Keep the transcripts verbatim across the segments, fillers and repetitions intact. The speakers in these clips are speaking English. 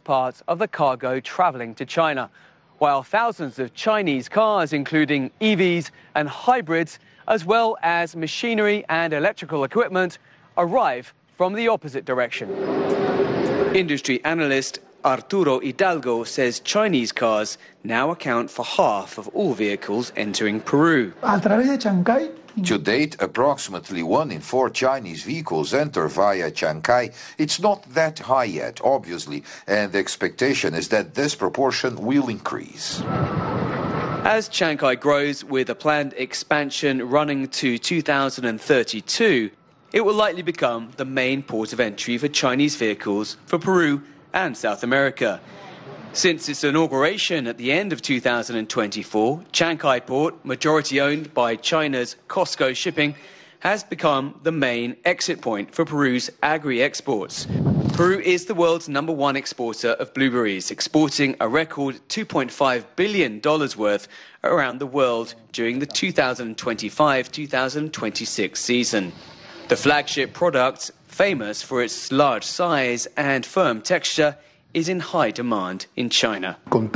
part of the cargo travelling to China, while thousands of Chinese cars, including E Vs and hybrids, as well as machinery and electrical equipment, arrive from the opposite direction. Industry analyst Arturo Hidalgo says Chinese cars now account for half of all vehicles entering Peru. To date, approximately one in four Chinese vehicles enter via Chancay. It's not that high yet, obviously, and the expectation is that this proportion will increase. As Chancay grows, with a planned expansion running to two thousand thirty-two, it will likely become the main port of entry for Chinese vehicles for Peru and South America. Since its inauguration at the end of two thousand twenty-four, Chancay Port, majority owned by China's COSCO Shipping, has become the main exit point for Peru's agri-exports. Peru is the world's number one exporter of blueberries, exporting a record two point five billion dollars worth around the world during the two thousand twenty-five two thousand twenty-six season. The flagship product, famous for its large size and firm texture, is in high demand in China.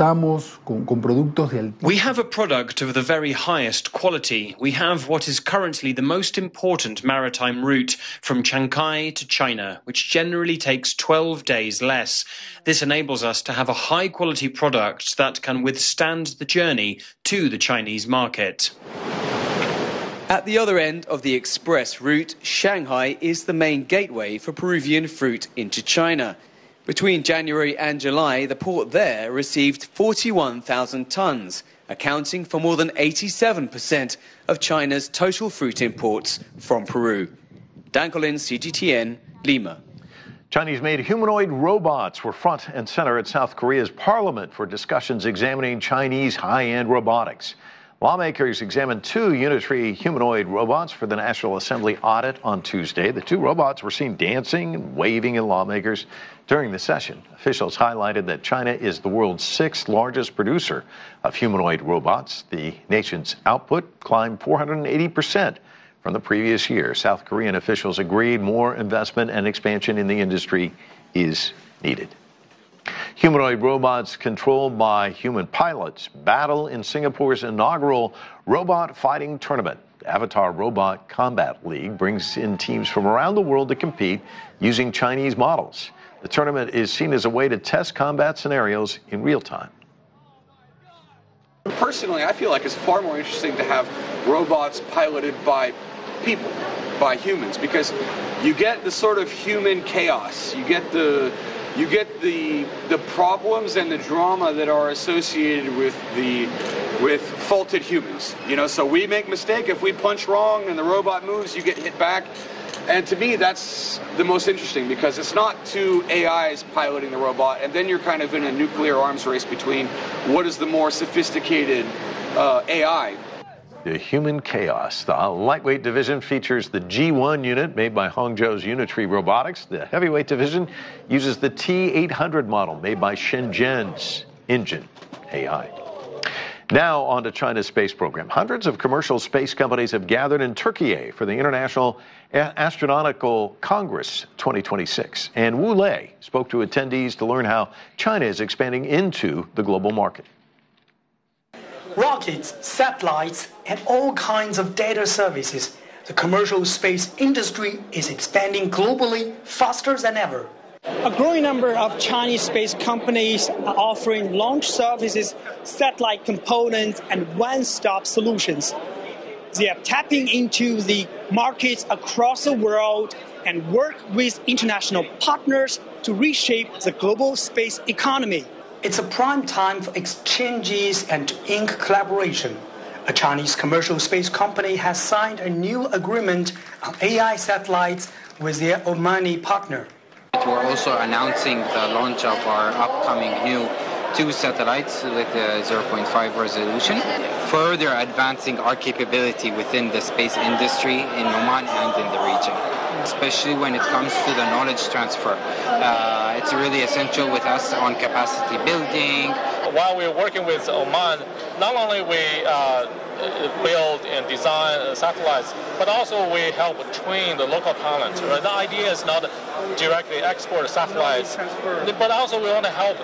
We have a product of the very highest quality. We have what is currently the most important maritime route from Chancay to China, which generally takes twelve days less. This enables us to have a high-quality product that can withstand the journey to the Chinese market. At the other end of the express route, Shanghai is the main gateway for Peruvian fruit into China. Between January and July, the port there received forty-one thousand tons, accounting for more than eighty-seven percent of China's total fruit imports from Peru. Dan Collins, C G T N, Lima. Chinese-made humanoid robots were front and center at South Korea's parliament for discussions examining Chinese high-end robotics. Lawmakers examined two unitary humanoid robots for the National Assembly audit on Tuesday. The two robots were seen dancing and waving at lawmakers during the session. Officials highlighted that China is the world's sixth largest producer of humanoid robots. The nation's output climbed four hundred eighty percent from the previous year. South Korean officials agreed more investment and expansion in the industry is needed. Humanoid robots controlled by human pilots battle in Singapore's inaugural robot fighting tournament. The Avatar Robot Combat League brings in teams from around the world to compete using Chinese models. The tournament is seen as a way to test combat scenarios in real time. Personally, I feel like it's far more interesting to have robots piloted by people, by humans, because you get the sort of human chaos. You get the You get the the problems and the drama that are associated with the with faulted humans. You know, so we make mistake. If we punch wrong and the robot moves, you get hit back. And to me, that's the most interesting, because it's not two A Is piloting the robot, and then you're kind of in a nuclear arms race between what is the more sophisticated uh, A I. The Human Chaos. The lightweight division features the G one unit made by Hangzhou's Unitree Robotics. The heavyweight division uses the T eight hundred model made by Shenzhen's Engine A I. Now on to China's space program. Hundreds of commercial space companies have gathered in Turkey for the International Astronautical Congress twenty twenty-six. And Wu Lei spoke to attendees to learn how China is expanding into the global market. Rockets, satellites, and all kinds of data services. The commercial space industry is expanding globally faster than ever. A growing number of Chinese space companies are offering launch services, satellite components, and one-stop solutions. They are tapping into the markets across the world and work with international partners to reshape the global space economy. It's a prime time for exchanges and to ink collaboration. A Chinese commercial space company has signed a new agreement on A I satellites with their Omani partner. We're also announcing the launch of our upcoming new two satellites with a zero point five resolution, further advancing our capability within the space industry in Oman and in the region, especially when it comes to the knowledge transfer. Uh, it's really essential with us on capacity building. While we're working with Oman, not only we uh, build and design satellites, but also we help train the local talent. Right? The idea is not directly export satellites, but also we want to help